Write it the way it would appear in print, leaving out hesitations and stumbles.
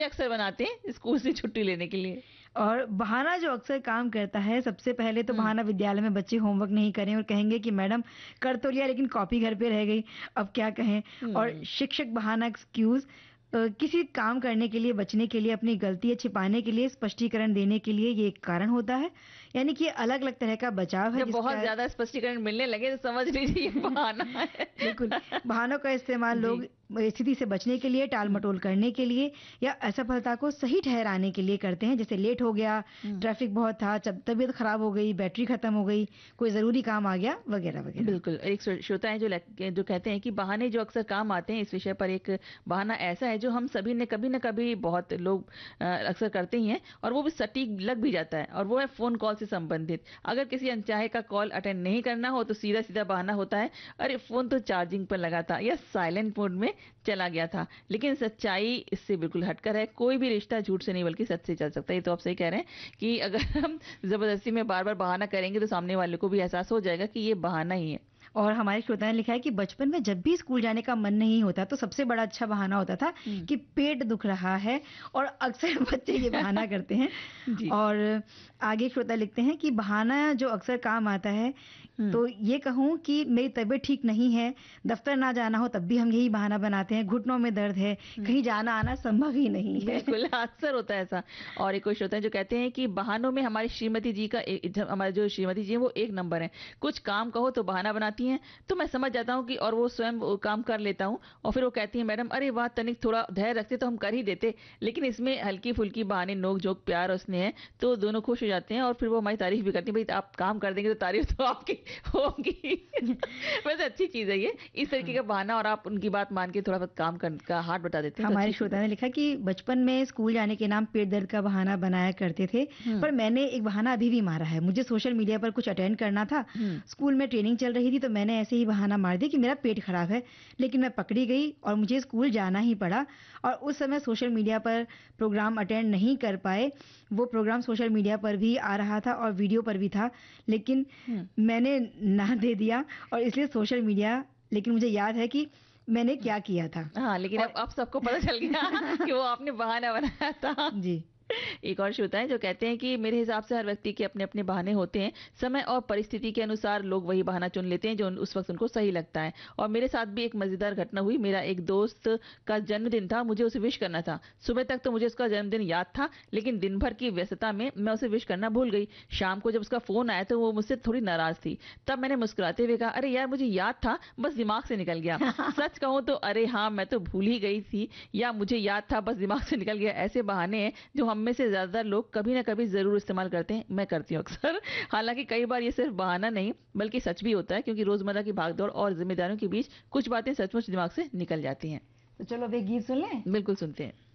अक्सर बनाते हैं स्कूल से छुट्टी लेने के लिए। और बहाना जो अक्सर काम करता है, सबसे पहले तो हुँ, बहाना विद्यालय में बच्चे होमवर्क नहीं करें और कहेंगे कि मैडम कर तो लिया लेकिन कॉपी घर पे रह गई, अब क्या कहें? और हुँ। शिक्षक बहाना एक्सक्यूज़ किसी काम करने के लिए, बचने के लिए, अपनी गलतियाँ छिपाने के लिए, स्पष्टीकरण देने के लिए ये एक कारण होता है। यानी कि अलग-अलग तरह का बचाव है जब बहुत जिसका ज़्यादा स्पष्टीकरण मिलने लगे तो समझ लीजिए ये बहाना है। बिल्कुल, बहानों का इस्तेमाल जी। लोग स्थिति से बचने के लिए, हुँ, टाल-मटोल करने के लिए या असफलता को सही ठहराने के लिए करते हैं। जैसे लेट हो गया, हुँ। ट्रैफिक बहुत था, तबीयत खराब हो गई, बैटरी खत्म हो गई, कोई ज़रूरी काम आ गया, वगैरह-वगैरह। बिल्कुल, एक श्रोता हैं जो कहते हैं कि बहाने जो अक्सर काम आते हैं, इस विषय पर एक बहाना ऐसा है जो हम सभी ने कभी न कभी बहुत लोग अक्सर करते ही हैं और वो भी सटीक लग भी जाता है और वो है फ़ोन कॉल से संबंधित। अगर किसी अनचाहे का कॉल अटेंड नहीं करना हो तो सीधा-सीधा बहाना होता है, अरे फ़ोन तो चार्जिंग पर लगा था या साइलेंट मोड में चला गया था। लेकिन सच्चाई इससे बिल्कुल हटकर है, कोई भी रिश्ता झूठ से नहीं बल्कि सच से चल सकता है। ये तो आप सही कह रहे हैं कि अगर हम ज़बरदस्ती में बार-बार बहाना करेंगे तो सामने वाले को भी एहसास हो जाएगा कि ये बहाना ही है। और हमारे श्रोता ने लिखा है कि बचपन में जब भी स्कूल जाने का मन नहीं होता तो सबसे बड़ा अच्छा बहाना होता था हुँ। कि पेट दुख रहा है और अक्सर बच्चे ये बहाना करते हैं। जी। और आगे श्रोता लिखते हैं कि बहाना जो अक्सर काम आता है हुँ। तो ये कहूँ कि मेरी तबीयत ठीक नहीं है, दफ्तर ना जाना हो तब भी हम यही बहाना बनाते हैं, घुटनों में दर्द है, हुँ। कहीं जाना आना संभव ही नहीं है। बिल्कुल, अक्सर होता है ऐसा। और एक कुछ होता है जो कहते हैं कि बहानों में हमारी श्रीमती जी का हमारी जो श्रीमती जी हैं वो एक नंबर हैं। कुछ काम कहो तो बहाना बनाती हैं, तो मैं समझ जाता हूँ कि और वो स्वयं वो काम कर लेता हूँ और फिर वो कहती हैं मैडम अरे वाह! तनिक थोड़ा धैर्य रखते तो हम कर ही देते। लेकिन इसमें हल्की-फुल्की बहाने, नोक-झोंक, प्यार और स्नेह है, तो दोनों खुश हो जाते हैं और फिर वो हमारी तारीफ़ भी करती हैं, भई आप काम कर देंगे तो तारीफ़ तो आपकी होगी। वैसे अच्छी चीज़ है ये। इस तरीके हाँ। का बहाना और आप उनकी बात मान के थोड़ा बहुत काम कर का हाथ बटा देते हैं तो हमारे अच्छी चीज़ श्रोता है। ने लिखा कि बचपन में स्कूल जाने के नाम पेट दर्द का बहाना बनाया करते थे, हुँ, पर मैंने एक बहाना अभी भी मारा है। मुझे सोशल मीडिया पर कुछ अटेंड करना था, हुँ। स्कूल में ट्रेनिंग चल रही थी तो मैंने ऐसे ही बहाना मार दिया कि मेरा पेट खराब है, लेकिन मैं पकड़ी गई और मुझे स्कूल जाना ही पड़ा और उस समय सोशल मीडिया पर प्रोग्राम अटेंड नहीं कर पाए। वो प्रोग्राम सोशल मीडिया पर भी आ रहा था और वीडियो पर भी था, लेकिन हुँ, मैंने ना दे दिया और इसलिए सोशल मीडिया लेकिन मुझे याद है कि मैंने हुँ। क्या किया था। हाँ, लेकिन और अब सबको पता चल गया कि वो आपने बहाना बनाया था। जी। एक और श्रोता है जो कहते हैं कि मेरे हिसाब से हर व्यक्ति के अपने-अपने बहाने होते हैं। समय और परिस्थिति के अनुसार लोग वही बहाना चुन लेते हैं जो उस वक़्त उनको सही लगता है। और मेरे साथ भी एक मज़ेदार घटना हुई। मेरा एक दोस्त का जन्मदिन था, मुझे उसे विश करना था। सुबह तक तो मुझे उसका जन्मदिन याद था, लेकिन दिन भर की व्यस्तता में मैं उसे विश करना भूल गई। शाम को जब उसका फ़ोन आया तो वो मुझसे थोड़ी नाराज़ थी। तब मैंने मुस्कुराते हुए कहा, "अरे यार मुझे याद था, बस दिमाग से निकल गया।" सच कहूँ तो अरे हाँ, मैं तो भूल ही गई थी या मुझे याद था बस दिमाग से निकल गया। ऐसे बहाने हैं जो हम में से ज़्यादातर लोग कभी ना कभी ज़रूर इस्तेमाल करते हैं। मैं करती हूँ अक्सर। हालाँकि कई बार ये सिर्फ़ बहाना नहीं बल्कि सच भी होता है क्योंकि रोज़मर्रा की भागदौड़ और ज़िम्मेदारियों के बीच कुछ बातें सचमुच दिमाग से निकल जाती हैं। तो चलो अब एक गीत सुन लें? बिल्कुल सुनते हैं।